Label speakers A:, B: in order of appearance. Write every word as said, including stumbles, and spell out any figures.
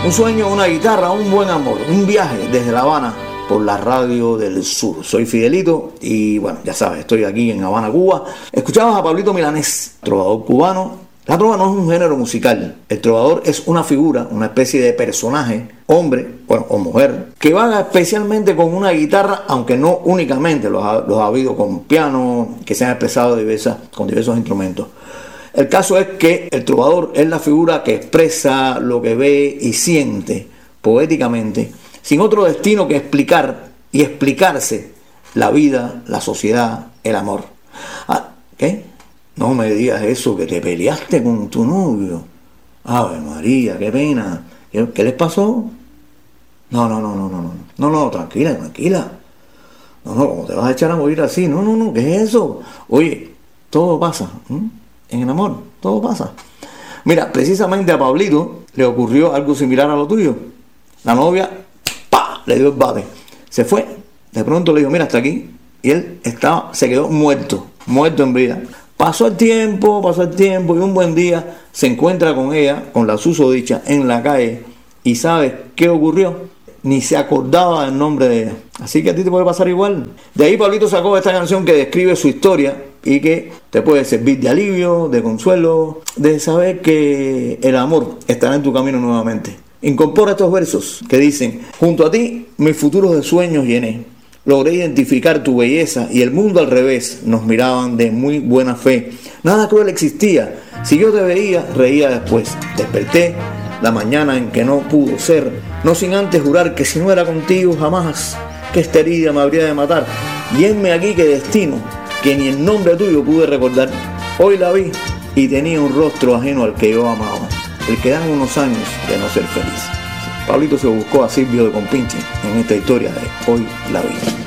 A: Un sueño, una guitarra, un buen amor, un viaje desde La Habana por la radio del sur. Soy Fidelito y bueno, ya sabes, estoy aquí en Habana, Cuba. Escuchabas a Pablito Milanés, trovador cubano. La trova no es un género musical. El trovador es una figura, una especie de personaje, hombre, bueno, o mujer, que vaga especialmente con una guitarra, aunque no únicamente, los ha, los ha habido con piano, que se han expresado diversas, con diversos instrumentos. El caso es que el trovador es la figura que expresa lo que ve y siente poéticamente, sin otro destino que explicar y explicarse la vida, la sociedad, el amor. Ah, ¿qué? No me digas eso, que te peleaste con tu novio. Ave María, qué pena. ¿Qué, qué les pasó? No, no, no, no, no, no. No, no, tranquila, tranquila. No, no, ¿cómo te vas a echar a morir así? No, no, no, ¿qué es eso? Oye, todo pasa. ¿Mm? En el amor, todo pasa. Mira, precisamente a Pablito le ocurrió algo similar a lo tuyo. La novia, ¡pa!, le dio el bate. Se fue. De pronto le dijo, mira, hasta aquí. Y él estaba, se quedó muerto, muerto en vida. Pasó el tiempo, pasó el tiempo y un buen día se encuentra con ella, con la susodicha, en la calle. ¿Y sabes qué ocurrió? Ni se acordaba del nombre de ella. Así que a ti te puede pasar igual. De ahí Pablito sacó esta canción que describe su historia y que te puede servir de alivio, de consuelo, de saber que el amor estará en tu camino nuevamente. Incorpora estos versos que dicen: junto a ti mis futuros de sueños llené. Logré identificar tu belleza y el mundo al revés nos miraban de muy buena fe. Nada cruel existía. Si yo te veía, reía después. Desperté la mañana en que no pudo ser, no sin antes jurar que si no era contigo jamás, que esta herida me habría de matar. Y henme aquí que destino, que ni el nombre tuyo pude recordar. Hoy la vi y tenía un rostro ajeno al que yo amaba, el que dan unos años de no ser feliz. Pablito se buscó a Silvio de Compinche en esta historia de Hoy la vi.